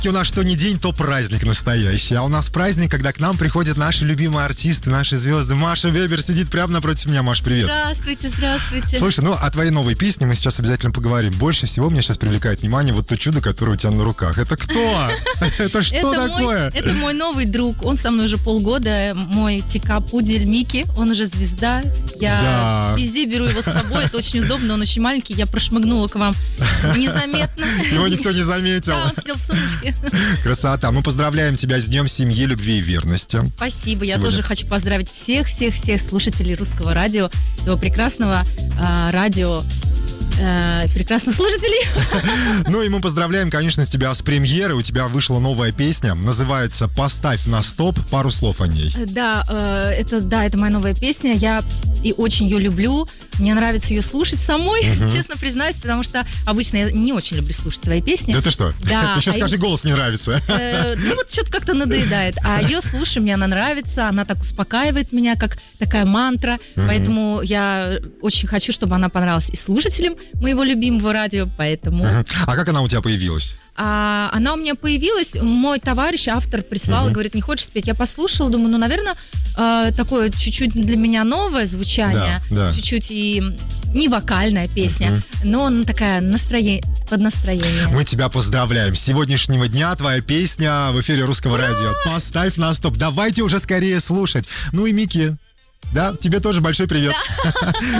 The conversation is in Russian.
У нас что ни день, то праздник настоящий. А у нас праздник, когда к нам приходят наши любимые артисты, наши звезды. Маша Вебер сидит прямо напротив меня. Маш, привет. Здравствуйте, здравствуйте. Слушай, ну о твоей новой песне мы сейчас обязательно поговорим. Больше всего меня сейчас привлекает внимание вот то чудо, которое у тебя на руках. Это кто? Это что такое? Это мой новый друг. Он со мной уже полгода. Мой тика-пудель Микки. Он уже звезда. Я везде беру его с собой. Это очень удобно. Он очень маленький. Я прошмыгнула к вам незаметно. Его никто не заметил. Да, он сидел в сумочке. Красота. Мы поздравляем тебя с Днем семьи, любви и верности. Спасибо. Я тоже хочу поздравить всех слушателей Русского радио, его прекрасного радио, прекрасных слушателей. Ну и мы поздравляем, конечно, с тебя с премьерой. У тебя вышла новая песня, называется «Поставь на стоп». Пару слов о ней. Да, это моя новая песня. Я и очень ее люблю. Мне нравится ее слушать самой, честно признаюсь, потому что обычно я не очень люблю слушать свои песни. Да ты что? Да. Еще скажи, голос не нравится. Ну вот что-то как-то надоедает. А ее слушаю, мне она нравится, она так успокаивает меня, как такая мантра. Поэтому я очень хочу, чтобы она понравилась и слушателям моего любимого радио, поэтому... А как она у тебя появилась? Она у меня появилась, мой товарищ, автор, прислал, говорит, не хочешь спеть? Я послушала, думаю, наверное, такое чуть-чуть для меня новое звучание, чуть-чуть и не вокальная песня, но она такая под настроение. Мы тебя поздравляем. С сегодняшнего дня твоя песня в эфире Русского радио. «Поставь на стоп». Давайте уже скорее слушать. Ну и Микки, да, тебе тоже большой привет.